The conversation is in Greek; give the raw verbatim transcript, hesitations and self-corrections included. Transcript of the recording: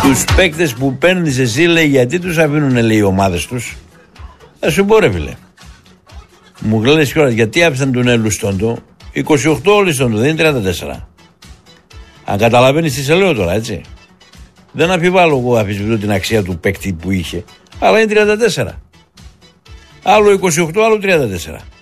τους παίκτες που παίρνεις εσύ, λέει, γιατί τους αφήνουν, λέει, οι ομάδες τους. Θα σου πω, ρε φίλε. Μου λες κιόλας, γιατί άφησαν τον Ελουστόντο. είκοσι οκτώ ο Λουστόντο, δεν είναι τριάντα τέσσερα. Αν καταλαβαίνεις τι σε λέω τώρα, έτσι. Δεν αμφιβάλλω εγώ, αμφισβητώ την αξία του παίκτη που είχε. Αλλά είναι τριάντα τέσσερα. Άλλο είκοσι οκτώ, άλλο τριάντα τέσσερα.